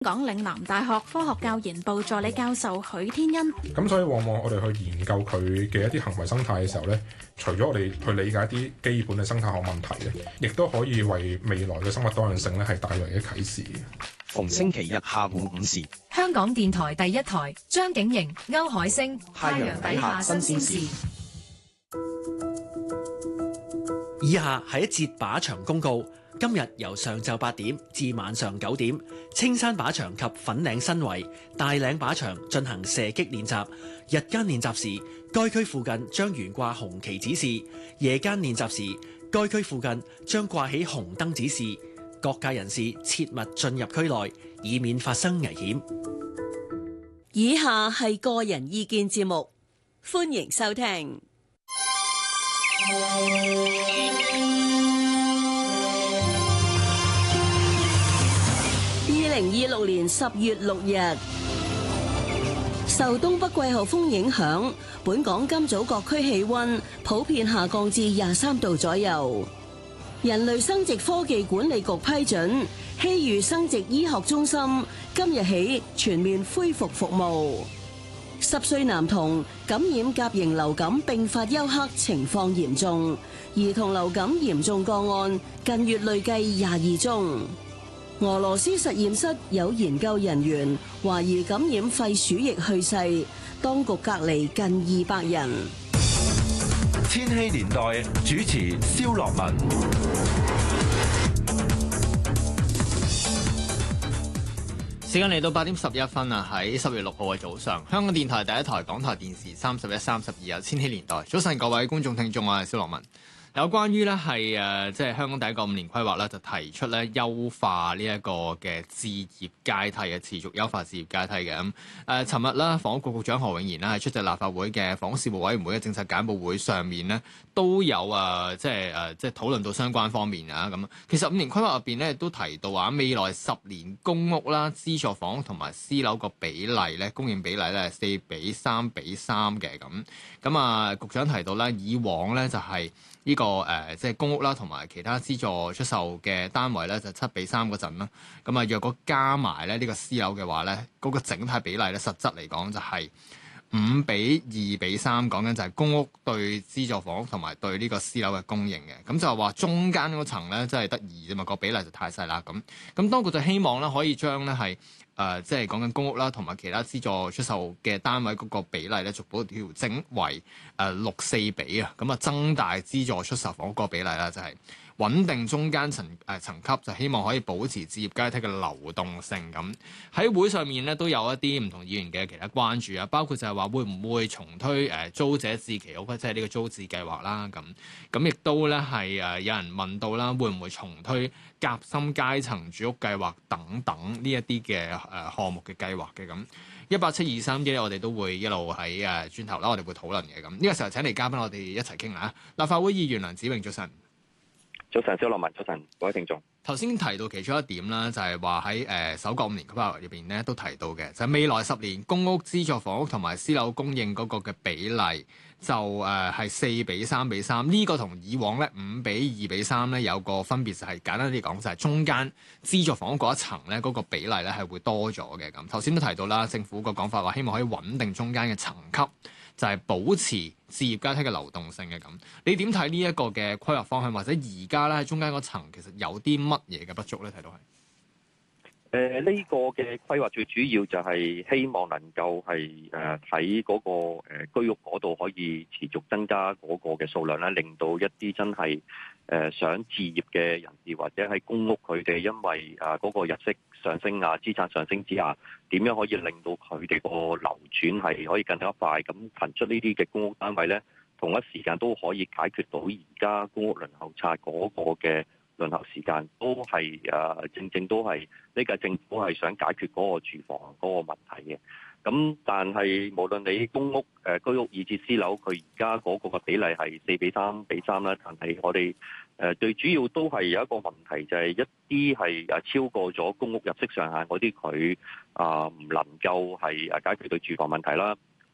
港嶺南大學科學教研部助理教授許天恩。 咁所以往往我哋去研究佢嘅一啲行為生態嘅時候咧，除咗我哋去理解一啲基本嘅生態學問題咧，亦都可以為未來嘅生物多樣性咧係帶來嘅啟示。 逢星期日下午5時， 香港電台第一台，張景瑩、歐海星， 太陽底下新鮮事。 以下係一節靶場公告。今日由上晝8點至晚上9點，青山靶場及粉嶺新圍、大嶺靶場進行射擊練習。日間練習時，該區附近將懸掛紅旗指示；夜間練習時，該區附近將掛起紅燈指示。各界人士切勿進入區內，以免發生危險。 以下係個人意見節目，歡迎收聽。2026年10月6日，受東北季候風影響，本港今早各區氣溫普遍下降至23度左右。人類生殖科技管理局批准，希預生殖醫學中心今日起全面恢復服務。10歲男童感染甲型流感並發休克，情況嚴重。兒童流感嚴重個案近月累計22宗。俄羅斯實驗室有研究人員懷疑感染肺鼠疫去世，當局隔離近200人。 千禧年代主持蕭樂文。 時間嚟到8點11分啊！喺10月6號嘅早上，香港電台第一台、港台電視31、32有千禧年代。早晨各位觀眾聽眾，我係蕭樂文。有關於咧係即係香港第一個5年規劃咧，就提出咧優化呢一個嘅置業階梯嘅持續優化置業階梯嘅咁。尋日啦，房屋局局長何永賢啦，係出席立法會嘅房屋事務委員會嘅政策簡報會上面咧，都有即係討論到相關方面啊咁。其實5年規劃入邊咧都提到話，未來10年公屋啦、資助房屋同埋私樓個比例咧，供應比例咧係4:3:3嘅咁。咁啊，局長提到咧，以往咧就係呢個即係公屋啦，同埋其他資助出售嘅單位咧，就7:3嗰陣啦。咁啊，若果加埋咧呢個私樓嘅話咧，嗰個整體比例咧，實質嚟講就係5:2:3，講緊就係公屋對資助房屋同埋對呢個私樓嘅供應嘅。咁就係話中間嗰層咧，真係得2啫嘛，個比例就太細啦。咁當局就希望咧可以將咧係即係講緊公屋啦，同埋其他資助出售嘅單位嗰個比例咧，逐步調整為6:4比啊。咁啊，增大資助出售房屋個比例啦，就係穩定中間層級，就希望可以保持置業階梯嘅流動性。咁喺會上面咧都有一啲唔同議員嘅其他關注啊，包括就係話會唔會重推租者置其屋，即係呢個租置計劃啦。咁亦都咧係有人問到啦，會唔會重推夾心階層住屋計劃等等呢一啲嘅項目嘅計劃嘅咁？18723我哋都會一路喺轉頭啦，我哋會討論嘅咁。呢個時候請嚟嘉賓，我哋一齊傾啦。立法會議員梁子穎，早晨。 早晨，蕭樂文，早晨，各位聽眾。 頭先提到其中一點啦，就係話喺首個5年規劃入邊咧都提到嘅，就係未來10年公屋、資助房屋同埋私樓供應嗰個嘅比例就係4:3:3。呢個同以往咧5:2:3咧有個分別，就係簡單啲講就係中間資助房屋嗰一層咧嗰個比例咧係會多咗嘅。咁頭先都提到啦，政府個講法話希望可以穩定中間嘅層級，就係保持置業階梯嘅流動性嘅咁。你點睇呢一個嘅規劃方向，或者而家咧喺中間嗰層其實有啲乜嘢嘅不足咧？睇到係呢個嘅規劃最主要就係希望能夠係喺嗰個居屋嗰度可以持續增加嗰個嘅數量啦，令到一啲真係想置業嘅人士或者係公屋佢哋因為嗰個入息上升啊、資產上升之下，點樣可以令到佢哋個流轉係可以更加快？咁騰出呢啲嘅公屋單位咧，同一時間都可以解決到而家公屋輪候冊嗰個嘅輪候時間，都係正都係呢個政府係想解決嗰個住房嗰個問題嘅。咁但係無論你公屋、居屋以至私樓，佢而家嗰個嘅比例係4:3:3啦。但係我哋最主要都係有一個問題，就係一啲係超過咗公屋入息上限嗰啲，佢唔能夠係解決到住房問題啦。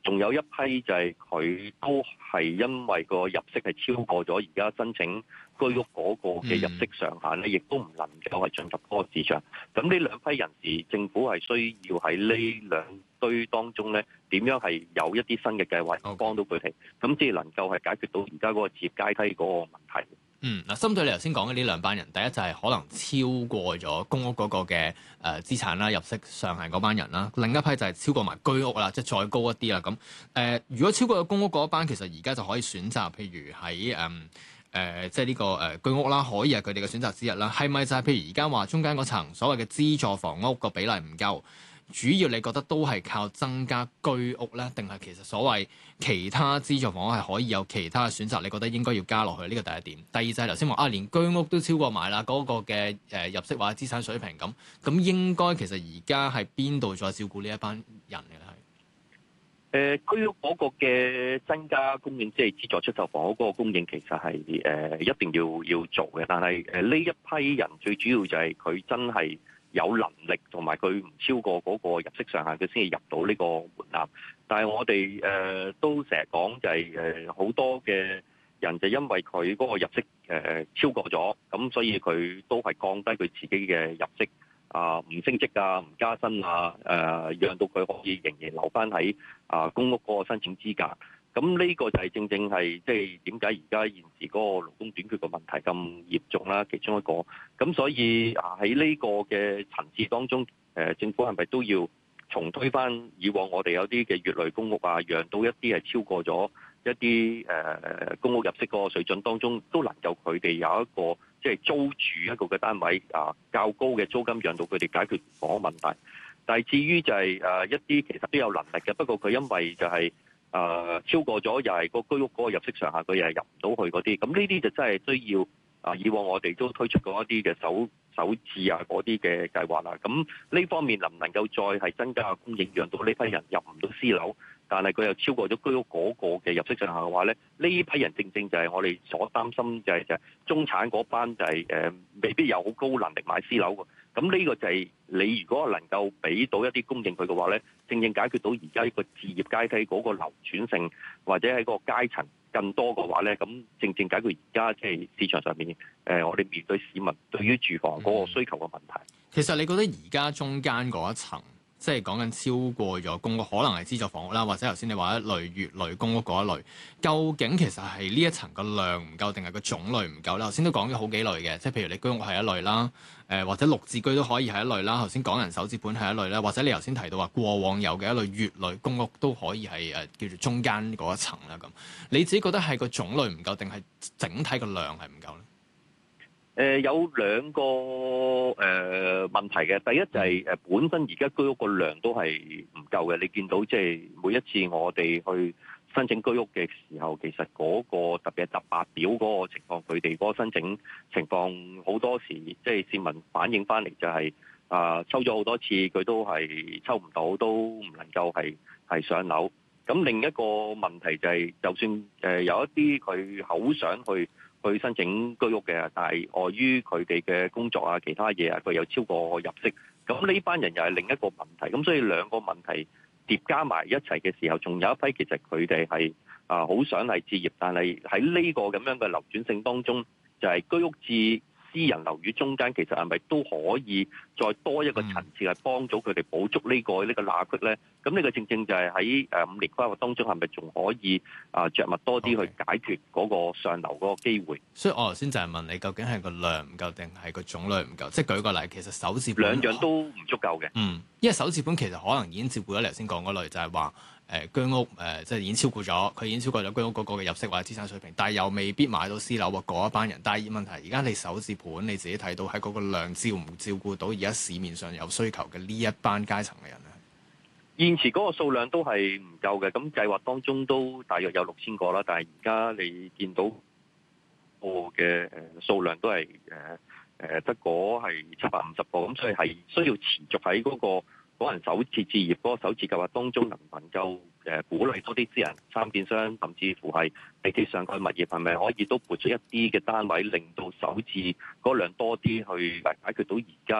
仲有一批就係佢都係因為個入息係超過咗而家申請居屋嗰個嘅入息上限咧，亦都唔能夠係進入嗰個市場。咁呢兩批人士，政府係需要喺呢兩堆當中咧，點樣係有一啲新嘅計劃幫到佢哋，咁至能夠係解決到而家嗰個置業階梯嗰個問題。 嗱，針對你頭先講嘅呢兩班人，第一就係可能超過咗公屋嗰個嘅資產啦、入息上限嗰班人啦，另一批就係超過埋居屋啦，即係再高一啲啦。咁如果超過咗公屋嗰一班，其實而家就可以選擇，譬如喺即係呢個居屋啦，可以係佢哋嘅選擇之一啦。係咪就係譬如而家話中間嗰層所謂嘅資助房屋個比例唔夠？主要你覺得都係靠增加居屋咧，定係其實所謂其他資助房屋係可以有其他嘅選擇？你覺得應該要加落去？呢個第一點。第二就係頭先話連居屋都超過埋啦，嗰個嘅入息或者資產水平咁應該其實而家係邊度再照顧呢一班人嘅咧？ 居屋嗰個嘅增加供應，即係資助出售房屋嗰個供應，其實係一定要做嘅。但係呢一批人最主要就係佢真係有能力同埋佢唔超過嗰個入息上限，佢先至入到呢個門檻。但係我哋都成日講就係好多嘅人就因為佢嗰個入息超過咗，咁所以佢都係降低佢自己嘅入息唔升職啊，唔加薪啊，讓到佢可以仍然留翻喺公屋嗰個申請資格。咁呢個就係正係即係點解而家現時嗰個勞工短缺嘅問題咁嚴重啦，其中一個。咁所以喺呢個嘅層次當中，政府係咪都要重推翻以往我哋有啲嘅乙類公屋啊，讓到一啲係超過咗一啲公屋入息嗰個水準當中，都能夠佢哋有一個即係租住一個嘅單位較高嘅租金，讓到佢哋解決房屋問題。但係至於就係一啲其實都有能力嘅，不過佢因為就係超過咗又係個居屋嗰個入息上限，佢又係入唔到去嗰啲，咁呢啲就真係需要以往我哋都推出過一啲嘅首置嗰啲嘅計劃啦。咁呢方面能唔能夠再係增加供應，讓到呢批人入唔到私樓，但係佢又超過咗居屋嗰個嘅入息上限嘅話咧，呢批人正正就係我哋所擔心就係中產嗰班就係未必有好高能力買私樓喎。咁呢個就係你如果能夠俾到一啲供應佢嘅話咧，正正解決到而家呢個置業階梯嗰個流轉性，或者喺個階層更多嘅話咧，咁正正解決而家即係市場上面我哋面對市民對於住房嗰個需求嘅問題。 其實你覺得而家中間嗰一層，即係講緊超過咗公屋，可能係資助房屋啦，或者頭先你話一類乙類公屋嗰一類，究竟其實係呢一層個量唔夠，定係個種類唔夠咧？頭先都講咗好幾類嘅，即係譬如你居屋係一類啦，或者綠置居都可以係一類啦。頭先港人首置盤係一類啦，或者你頭先提到話過往有嘅一類乙類公屋都可以係叫做中間嗰一層啦。咁你自己覺得係個種類唔夠，定係整體個量係唔夠咧？ 有兩個問題嘅。第一就係本身而家居屋個量都係唔夠嘅。你見到即係每一次我哋去申請居屋嘅時候，其實嗰個特別係18表嗰個情況，佢哋嗰個申請情況好多時即係市民反映翻嚟就係抽咗好多次，佢都係抽唔到，都唔能夠係上樓。咁另一個問題就係，就算有一啲佢好想去申請居屋嘅，但係礙於佢哋嘅工作啊、其他嘢啊，佢有超過入息，咁呢班人又係另一個問題。咁所以兩個問題疊加埋一齊嘅時候，仲有一批其實佢哋係好想係置業，但係喺呢個咁樣嘅流轉性當中，就係居屋至私人樓宇中間，其實係咪都可以再多一個層次，係幫到佢哋補足呢個罅隙咧？咁呢個正正就係喺5年規劃當中，係咪仲可以着墨多啲去解決嗰個上樓嗰個機會？ 所以我頭先就係問你，究竟係個量唔夠定係個種類唔夠？即係舉個例，其實首置盤兩樣都唔足夠嘅。 因為首置盤其實可能已經照顧咗你頭先講嗰類，就係話居屋即係已經超過咗，佢已經超過咗居屋嗰個嘅入息或者資產水平，但係又未必買到私樓喎嗰一班人。但係問題而家你首置盤你自己睇到喺嗰個量照唔照顧到而家市面上有需求嘅呢一班階層嘅人咧？ 現時嗰個數量都係唔夠嘅，咁計劃當中都大約有6000個啦，但係而家你見到個嘅數量都係得嗰係750個，咁所以係需要持續喺嗰個人首次置業嗰個首次計劃當中，能唔能夠鼓勵多啲私人參建商，甚至乎係地鐵上蓋物業係咪可以都撥出一啲嘅單位，令到首次嗰量多啲去解決到而家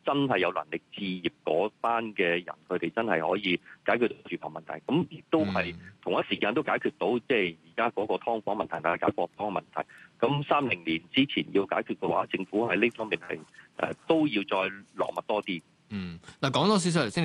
真係有能力置業嗰班嘅人，佢哋真係可以解決到住房問題。咁亦都係同一時間都解決到即係而家嗰個劏房問題、大家國房嘅問題。咁30年之前要解決嘅話，政府喺呢方面係都要再落墨多啲。 嗱，講多少少頭先